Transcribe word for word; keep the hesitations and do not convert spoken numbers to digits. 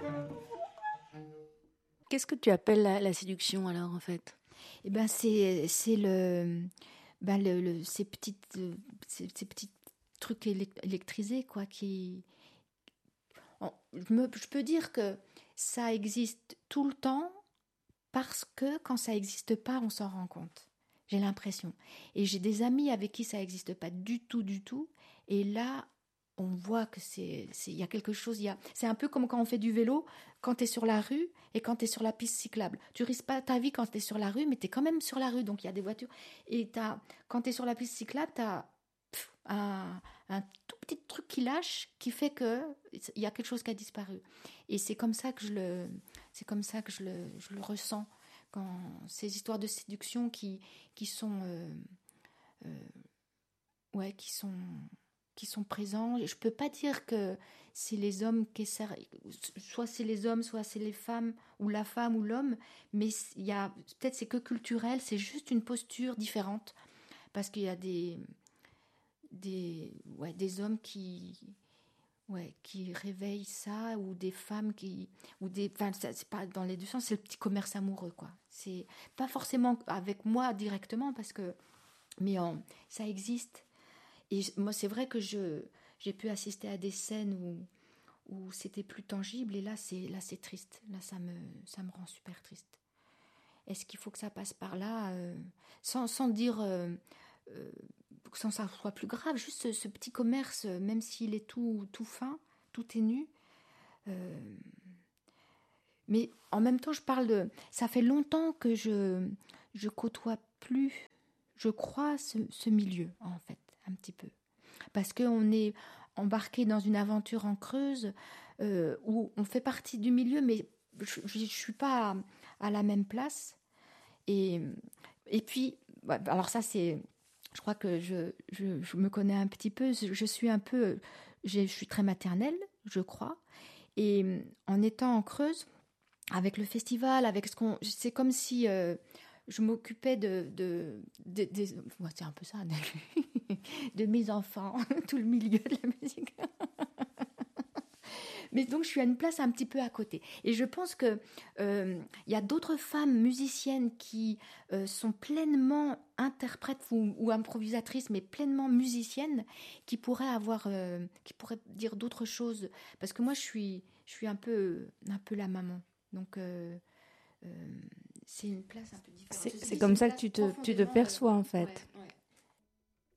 Qu'est-ce que tu appelles la, la séduction alors en fait? Eh ben c'est c'est le ben le, le ces petites euh, ces, ces petits trucs élec- électrisés quoi qui on- je, me- je peux dire que ça existe tout le temps parce que quand ça n'existe pas, on s'en rend compte. J'ai l'impression. Et j'ai des amis avec qui ça n'existe pas du tout, du tout. Et là, on voit que c'est, c'est, il y a quelque chose. Il y a, c'est un peu comme quand on fait du vélo, quand tu es sur la rue et quand tu es sur la piste cyclable. Tu risques pas ta vie quand tu es sur la rue, mais tu es quand même sur la rue. Donc il y a des voitures. Et t'as, quand tu es sur la piste cyclable, tu as un, un tout petit truc qui lâche qui fait que il y a quelque chose qui a disparu. Et c'est comme ça que je le, c'est comme ça que je le, je le ressens quand ces histoires de séduction qui, qui sont, euh, euh, ouais, qui sont, qui sont présents. Je peux pas dire que c'est les hommes qui essaient, soit c'est les hommes, soit c'est les femmes, ou la femme ou l'homme, mais il y a peut-être c'est que culturel, c'est juste une posture différente parce qu'il y a des, des, ouais, des hommes qui ouais, qui réveille ça, ou des femmes qui, ou des, enfin, ça, c'est pas dans les deux sens, c'est le petit commerce amoureux, quoi. C'est pas forcément avec moi directement, parce que, mais en, ça existe. Et je- moi, c'est vrai que je, j'ai pu assister à des scènes où, où c'était plus tangible, et là, c'est, là, c'est triste. Là, ça me, ça me rend super triste. Est-ce qu'il faut que ça passe par là, euh, sans, sans dire, euh, euh, sans que ça soit plus grave, juste ce, ce petit commerce, euh, même s'il est tout, tout fin, tout ténu. Euh, mais en même temps, je parle de. Ça fait longtemps que je je côtoie plus, je crois, ce, ce milieu, en fait, un petit peu. Parce qu'on est embarqué dans une aventure en Creuse euh, où on fait partie du milieu, mais je ne suis pas à, à la même place. Et, et puis, ouais, alors ça, c'est. Je crois que je, je, je me connais un petit peu. Je suis un peu. Je suis très maternelle, je crois. Et en étant en Creuse, avec le festival, avec ce qu'on, c'est comme si euh, je m'occupais de, de, de, de ouais, c'est un peu ça, de, de mes enfants, tout le milieu de la musique. Mais donc je suis à une place un petit peu à côté. Et je pense que euh, il y a d'autres femmes musiciennes qui euh, sont pleinement interprètes ou, ou improvisatrices, mais pleinement musiciennes, qui pourraient avoir, euh, qui pourraient dire d'autres choses. Parce que moi je suis, je suis un peu, un peu la maman. Donc euh, euh, c'est une place un peu différente. C'est, Ceci c'est dit, c'est comme une ça que place tu te, tu te profondément. perçois en Euh, fait. ouais, ouais.